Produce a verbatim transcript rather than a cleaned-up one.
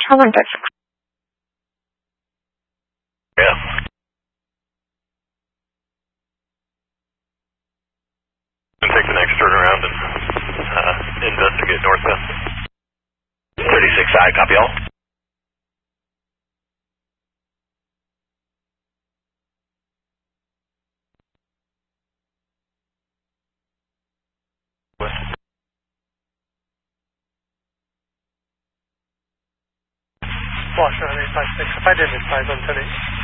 Hold on, Dutch. Yeah. And take the next turn around and uh, investigate northbound. thirty-six I, copy all. Washington eight five six, if I didn't advise on ten eight.